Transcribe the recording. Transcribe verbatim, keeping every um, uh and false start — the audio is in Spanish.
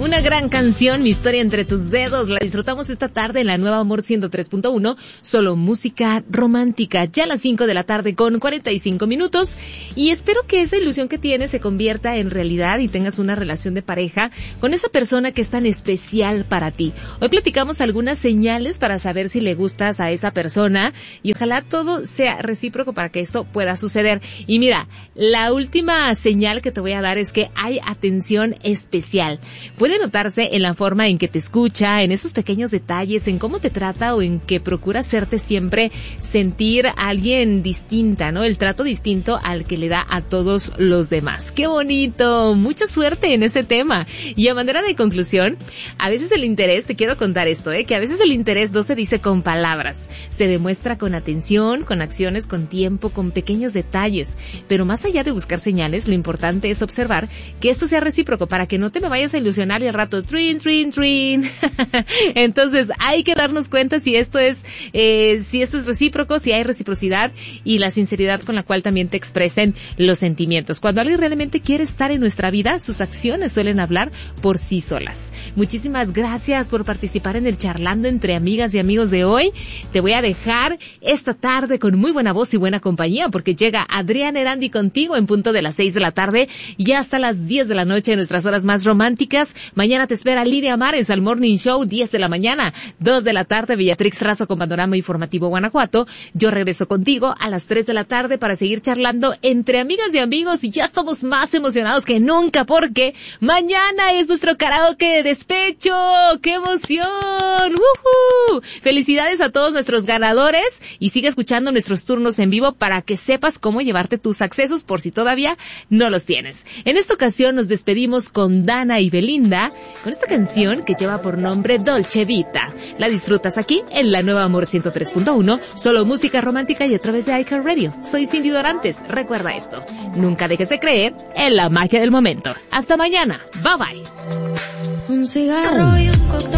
Una gran canción, Mi historia entre tus dedos. La disfrutamos esta tarde en la Nueva Amor ciento tres punto uno. Solo música romántica. Ya a las cinco de la tarde con cuarenta y cinco minutos. Y espero que esa ilusión que tienes se convierta en realidad y tengas una relación de pareja con esa persona que es tan especial para ti. Hoy platicamos algunas señales para saber si le gustas a esa persona y ojalá todo sea recíproco para que esto pueda suceder. Y mira, la última señal que te voy a dar es que hay atención especial. Puede notarse en la forma en que te escucha, en esos pequeños detalles, en cómo te trata o en que procura hacerte siempre sentir a alguien distinta, ¿no? El trato distinto al que le da a todos los demás. ¡Qué bonito! Mucha suerte en ese tema. Y a manera de conclusión, a veces el interés, te quiero contar esto, ¿eh? Que a veces el interés no se dice con palabras. Se demuestra con atención, con acciones, con tiempo, con pequeños detalles. Pero más allá de buscar señales, lo importante es observar que esto sea recíproco para que no te me vayas a ilusionar y al rato trin, trin, trin. Entonces hay que darnos cuenta si esto es eh, si esto es recíproco, si hay reciprocidad y la sinceridad con la cual también te expresen los sentimientos. Cuando alguien realmente quiere estar en nuestra vida, sus acciones suelen hablar por sí solas. Muchísimas gracias por participar en el Charlando entre Amigas y Amigos de hoy. Te voy a dejar esta tarde con muy buena voz y buena compañía porque llega Adrián Erandi contigo en punto de las seis de la tarde y hasta las diez de la noche en nuestras horas más románticas. Mañana te espera Lidia Mares al Morning Show, diez de la mañana, dos de la tarde, Beatrix Razo con Panorama Informativo Guanajuato. Yo regreso contigo a las tres de la tarde para seguir charlando entre amigas y amigos y ya estamos más emocionados que nunca porque mañana es nuestro karaoke de despecho. ¡Qué emoción! ¡Woohoo! Felicidades a todos nuestros ganadores y sigue escuchando nuestros turnos en vivo para que sepas cómo llevarte tus accesos por si todavía no los tienes. En esta ocasión nos despedimos con Dana y Belinda con esta canción que lleva por nombre Dolce Vita. La disfrutas aquí en la Nueva Amor ciento tres punto uno, solo música romántica y a través de iHeartRadio. Soy Cindy Dorantes, recuerda esto, nunca dejes de creer en la magia del momento. Hasta mañana, bye bye. Un cigarro y un cóctel.